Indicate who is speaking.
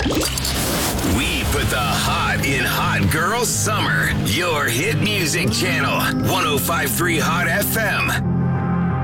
Speaker 1: We put the hot in Hot Girl Summer. Your hit music channel, 105.3 Hot FM.